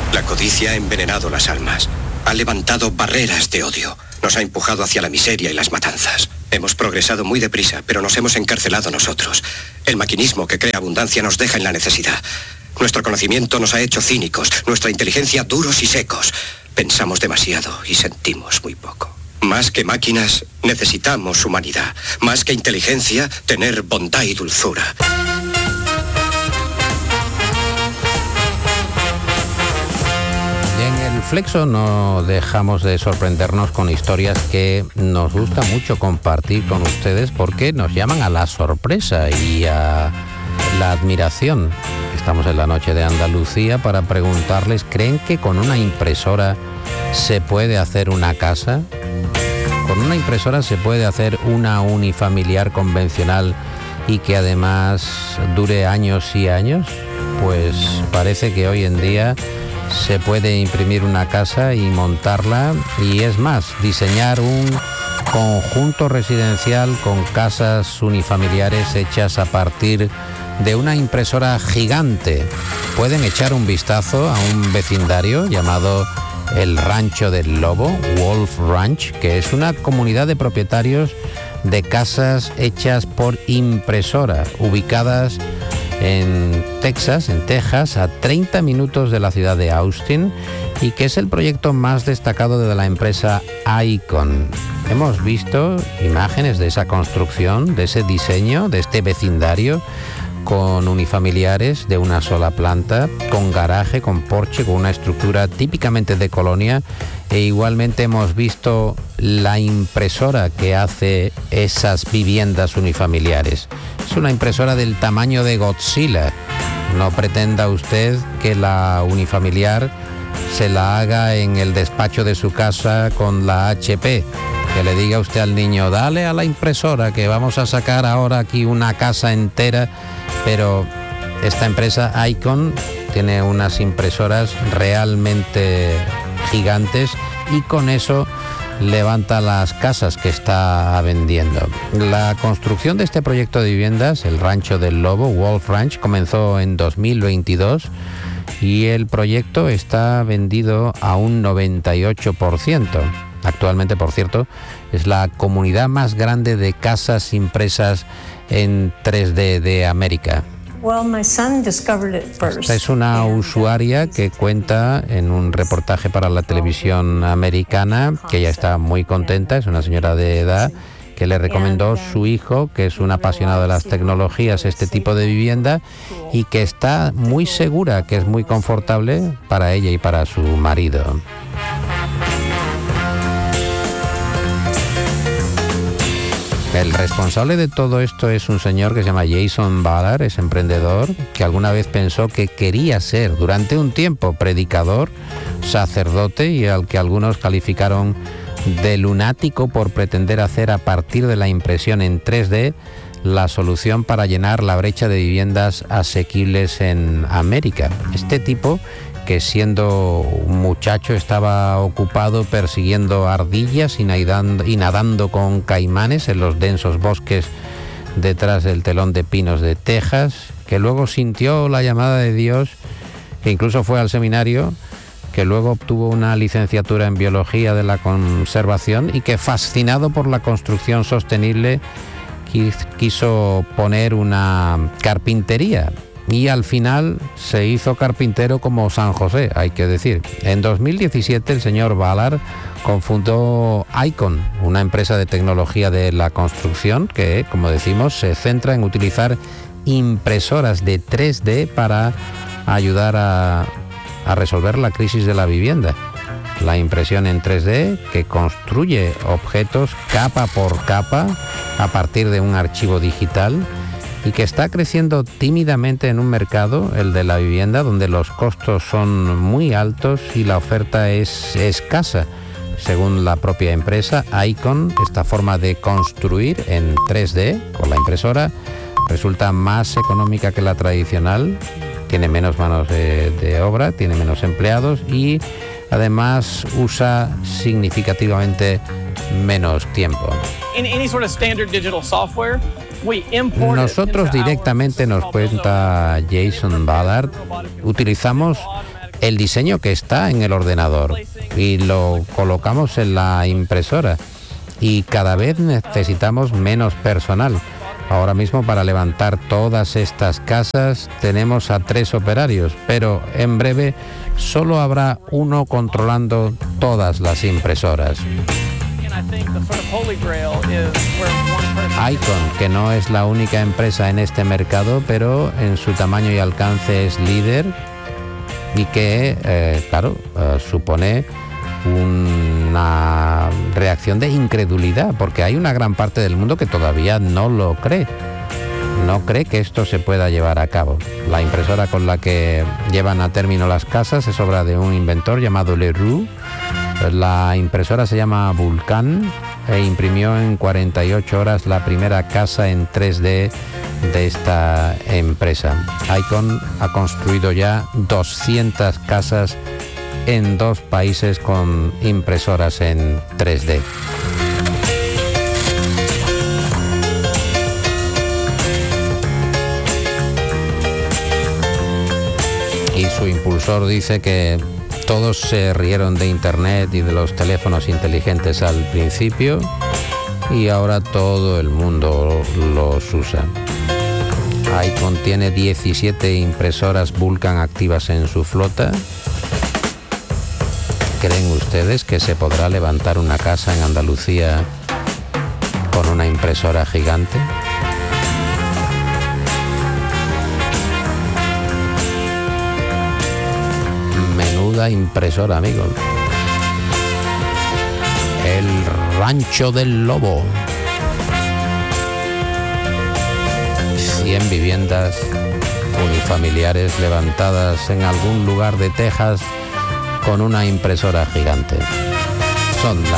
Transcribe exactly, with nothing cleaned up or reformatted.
La codicia ha envenenado las almas. Ha levantado barreras de odio. Nos ha empujado hacia la miseria y las matanzas. Hemos progresado muy deprisa, pero nos hemos encarcelado nosotros. El maquinismo que crea abundancia nos deja en la necesidad. Nuestro conocimiento nos ha hecho cínicos, nuestra inteligencia duros y secos. Pensamos demasiado y sentimos muy poco. Más que máquinas, necesitamos humanidad. Más que inteligencia, tener bondad y dulzura. En el Flexo no dejamos de sorprendernos con historias que nos gusta mucho compartir con ustedes porque nos llaman a la sorpresa y a la admiración. Estamos en la noche de Andalucía para preguntarles, ¿creen que con una impresora se puede hacer una casa? ¿Con una impresora se puede hacer una unifamiliar convencional y que además dure años y años? Pues parece que hoy en día se puede imprimir una casa y montarla, y es más, diseñar un conjunto residencial con casas unifamiliares hechas a partir de una impresora gigante. Pueden echar un vistazo a un vecindario llamado El Rancho del Lobo, Wolf Ranch, que es una comunidad de propietarios de casas hechas por impresora, ubicadas en Texas, en Texas, a treinta minutos de la ciudad de Austin, y que es el proyecto más destacado de la empresa Icon. Hemos visto imágenes de esa construcción, de ese diseño, de este vecindario, con unifamiliares de una sola planta, con garaje, con porche, con una estructura típicamente de colonia, e igualmente hemos visto la impresora que hace esas viviendas unifamiliares. Es una impresora del tamaño de Godzilla. No pretenda usted que la unifamiliar se la haga en el despacho de su casa con la H P. Que le diga usted al niño, dale a la impresora que vamos a sacar ahora aquí una casa entera. Pero esta empresa Icon tiene unas impresoras realmente gigantes y con eso levanta las casas que está vendiendo. La construcción de este proyecto de viviendas, el Rancho del Lobo, Wolf Ranch, comenzó en dos mil veintidós y el proyecto está vendido a un noventa y ocho por ciento. Actualmente, por cierto, es la comunidad más grande de casas impresas en tres D de América. Esta es una usuaria que cuenta en un reportaje para la televisión americana que ella está muy contenta, es una señora de edad que le recomendó su hijo, que es un apasionado de las tecnologías, este tipo de vivienda, y que está muy segura, que es muy confortable para ella y para su marido. El responsable de todo esto es un señor que se llama Jason Ballard, es emprendedor, que alguna vez pensó que quería ser durante un tiempo predicador, sacerdote, y al que algunos calificaron de lunático por pretender hacer a partir de la impresión en tres D la solución para llenar la brecha de viviendas asequibles en América. Este tipo, que siendo un muchacho estaba ocupado persiguiendo ardillas y nadando, y nadando con caimanes en los densos bosques detrás del telón de pinos de Texas, que luego sintió la llamada de Dios, que incluso fue al seminario, que luego obtuvo una licenciatura en biología de la conservación y que, fascinado por la construcción sostenible, quiso poner una carpintería. Y al final se hizo carpintero como San José, hay que decir. En dos mil diecisiete el señor Ballard cofundó Icon, una empresa de tecnología de la construcción que, como decimos, se centra en utilizar impresoras de tres D para ayudar a, a resolver la crisis de la vivienda. La impresión en tres D que construye objetos capa por capa a partir de un archivo digital, y que está creciendo tímidamente en un mercado, el de la vivienda, donde los costos son muy altos y la oferta es escasa. Según la propia empresa Icon, esta forma de construir en tres D con la impresora resulta más económica que la tradicional, tiene menos manos de, de obra, tiene menos empleados y además usa significativamente menos tiempo. Nosotros directamente, nos cuenta Jason Ballard, utilizamos el diseño que está en el ordenador y lo colocamos en la impresora, y cada vez necesitamos menos personal. Ahora mismo para levantar todas estas casas tenemos a tres operarios, pero en breve solo habrá uno controlando todas las impresoras. Icon, que no es la única empresa en este mercado, pero en su tamaño y alcance es líder, y que, eh, claro, eh, supone una reacción de incredulidad, porque hay una gran parte del mundo que todavía no lo cree. No cree que esto se pueda llevar a cabo. La impresora con la que llevan a término las casas es obra de un inventor llamado Leroux. La impresora se llama Vulcan e imprimió en cuarenta y ocho horas la primera casa en tres D de esta empresa. Icon ha construido ya doscientas casas en dos países con impresoras en tres D. Y su impulsor dice que todos se rieron de Internet y de los teléfonos inteligentes al principio, y ahora todo el mundo los usa. Icon tiene diecisiete impresoras Vulcan activas en su flota. ¿Creen ustedes que se podrá levantar una casa en Andalucía con una impresora gigante? Menuda impresora, amigos. El Rancho del Lobo. cien viviendas unifamiliares levantadas en algún lugar de Texas con una impresora gigante. Son las